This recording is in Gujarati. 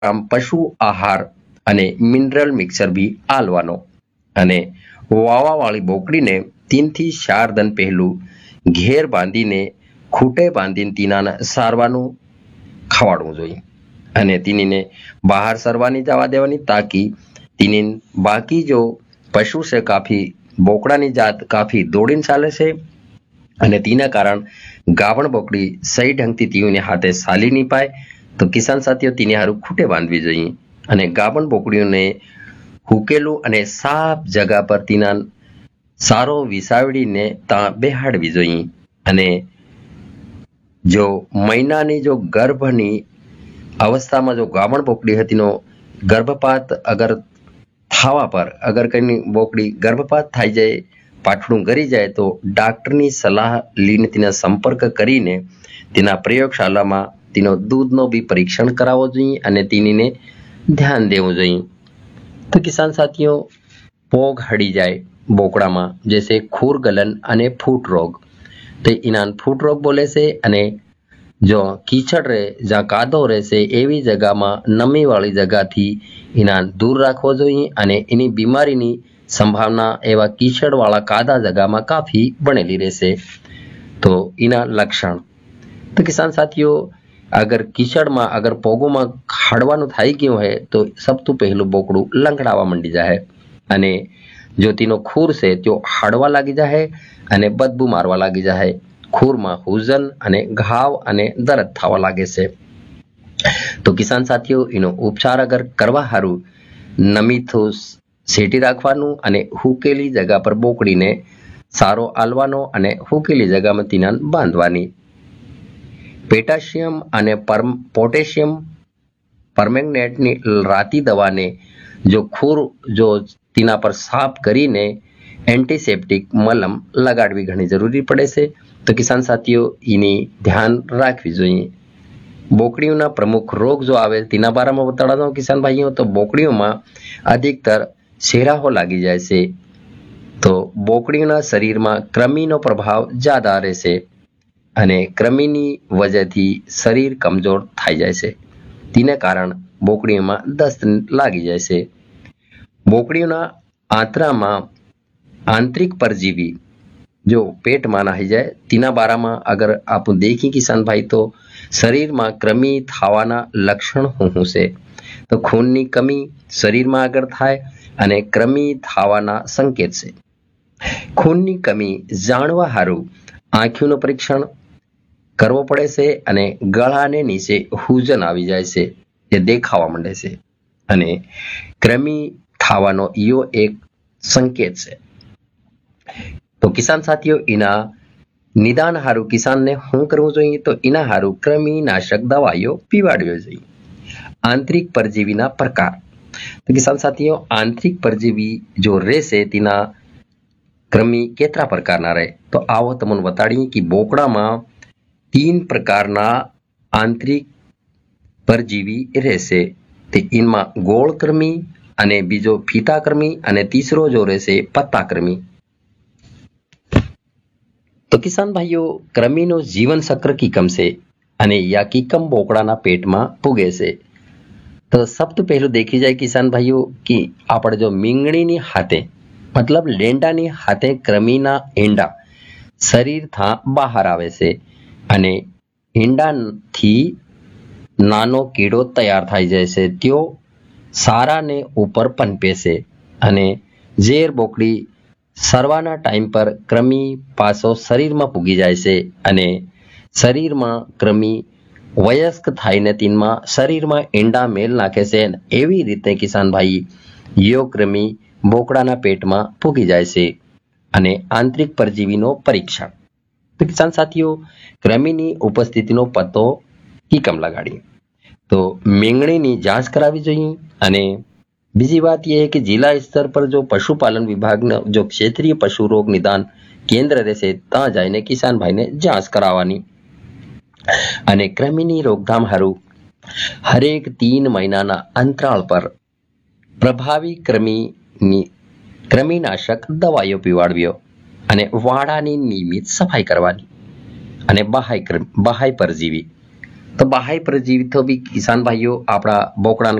આમ પશુ આહાર અને મિનરલ મિક્સર બી આલવાનો અને વાવાવાળી બોકડીને 3 થી 4 દન પહેલું ઘેર બાંધીને ખૂટે બાંધીને તીનાને સારવાનું ખવાડવું જોઈએ અને તીનીને બહાર સરવાની જવા દેવાની તાકી તીની બાકી જો પશુ છે કાફી બોકડાની જાત કાફી દોડીને ચાલે છે અને તેના કારણ ગાવણ બોકડી સહી ઢંગથી તીઓને હાથે સાલી નહીં પાય તો કિસાન સાથીઓ તેને હારું ખૂટે બાંધવી જોઈએ અને ગાવણ બોકડીઓને હુકેલું અને સાફ જગા પર તેના સારો વિસાવડીને ત્યાં બેહાડવી જોઈએ અને જો મહિનાની જો ગર્ભની અવસ્થામાં જો ગાવણ બોકડી હતીનો ગર્ભપાત અગર થવા પર અગર કઈ બોકડી ગર્ભપાત થઈ જાય પાઠડું ગરી જાય તો ડાક્ટરની સલાહ લઈને તેના સંપર્ક કરીને તેના પ્રયોગશાળામાં તેનો દૂધનો બી પરીક્ષણ કરાવવો જોઈએ અને તેનીને ધ્યાન દેવું જોઈએ તો કિસાન સાથીઓ પોગ હડી જાય બોકડામાં જૈસે ખૂર ગલન અને ફૂટ રોગ તો ઇનાન ફૂટ રોગ બોલે છે અને જો કીચડ રહે જ્યાં કાદો રહેશે એવી જગામાં નમીવાળી જગાથી ઇનાન દૂર રાખવો જોઈએ અને એની બીમારીની સંભાવના એવા કીચડવાળા કાદા જગામાં કાફી બનેલી રહેશે તો એના લક્ષણ તો કિસાન સાથીઓ અગર કીચડમાં અગર પોગોમાં ખાડવાનું થઈ ગયું હોય તો સૌથી પહેલું બોકડું લંગડાવા માંડી જાય અને જો તેનો ખૂર છે તે હાડવા લાગી જાય અને બદબુ મારવા લાગી જાય ખૂરમાં હુજન અને ઘાવ અને દર્દ થવા લાગે છે તો કિસાન સાથીઓ એનો ઉપચાર અગર કરવા સારું નમીથું સેટી રાખવાનું અને હુકેલી જગા પર બોકડીને સારો આલવાનો અને હુકેલી જગામાં તીનાન બાંધવાની પોટેશિયમ અને પોટેશિયમ પરમેંગનેટની રાતી દવાને જો ખૂર જો તેના પર સાફ કરીને એન્ટીસેપ્ટિક મલમ લગાડવી ઘણી જરૂરી પડે છે તો કિસાન સાથીઓ એની ધ્યાન રાખવી જોઈએ બોકડીઓના પ્રમુખ રોગ જો આવે તેના બારામાં બતાડવાનો કિસાન ભાઈઓ તો બોકડીઓમાં અધિકતર શેરાહો લાગી જાય છે તો બોકડીઓના શરીરમાં કૃમિનો પ્રભાવ જ્યાદા રહેશે અને કૃમિની વજહથી શરીર કમજોર થઈ જાય છે તેને કારણ બોકડીઓમાં દસ્ત લાગી જાય છે બોકડીઓના આંતરામાં આંતરિક પરજીવી જો પેટમાં નાહી જાય તેના બારામાં અગર આપણે દેખી કિસાન ભાઈ તો શરીરમાં કૃમિ થવાના લક્ષણ શું છે તો ખૂનની કમી શરીરમાં આગળ થાય અને કૃમિ થવાના સંકેત છે ખૂનની કમી જાણવા સારું આંખોનું પરીક્ષણ કરવો પડે છે અને ગળાને નીચે હુજન આવી જાય છે જે દેખાવા માંડે છે અને કૃમિ થવાનો યો એક સંકેત છે તો કિસાન સાથીઓ એના નિદાન હારું કિસાનને શું કરવું જોઈએ તો એના હારું કૃમિનાશક દવાઈઓ પીવાડવી જોઈએ આંતરિક પરજીવીના પ્રકાર તો કિસાન સાથીઓ આંતરિક પરજીવી જો રહેશે તેના કૃમિ કેટલા પ્રકારના રહે તો આવો તમને બતાડીએ કે બોકડામાં 3 પ્રકારના આંતરિક પરજીવી રહેશે તે ઇનમાં ગોળ કૃમિ અને બીજો ફીતા કૃમિ અને ત્રીજો જો રહેશે પત્તા કૃમિ તો કિસાન ભાઈઓ કૃમિનો જીવન ચક્ર કીકમ છે અને યા કીકમ બોકડાના પેટમાં પૂગે છે તો સૌથી પહેલું દેખી જાય કિસાન ભાઈઓ કે આપણે જો મીંગણીની હાથે મતલબ લેંડાની હાથે કૃમિના ઈંડા શરીર થા બહાર આવે છે અને ઈંડાથી નાનો કીડો તૈયાર થઈ જાય છે તેઓ સારાને ઉપર પનપે છે અને ઝેર બોકડી સરવાના ટાઈમ પર કૃમિ પાસો શરીરમાં પૂગી જાય છે અને શરીરમાં કૃમિ વયસ્ક થઈને તેમાં શરીરમાં ઈંડા મેલ નાખે છે એવી રીતે કિસાન ભાઈ યો કૃમિ બોકડાના પેટમાં પૂગી જાય છે અને આંતરિક પરજીવીનો પરીક્ષણ તો કિસાન સાથીઓ કૃમિની ઉપસ્થિતિનો પત્તો કીકમ લગાડીએ તો મીંગણીની જાંચ કરાવી જોઈએ અને બીજી વાત यह है कि जिला स्तर पर जो पशुपालन विभाग ने जो क्षेत्रीय पशु रोग निदान केंद्र રહેશે ત્યાં જઈને કિસાન ભાઈને જાંચ કરાવવાની અને કૃમિની રોકથામ હારું હરેક 3 મહિનાના અંતરાળ પર પ્રભાવી કૃમિનાશક દવાઈઓ પીવાડવી અને વાડાની નિયમિત સફાઈ કરવાની અને બાહ્ય પરજીવી તો બાહ્ય પ્રજીવિતો બી કિસાન ભાઈઓ આપણા બોકડા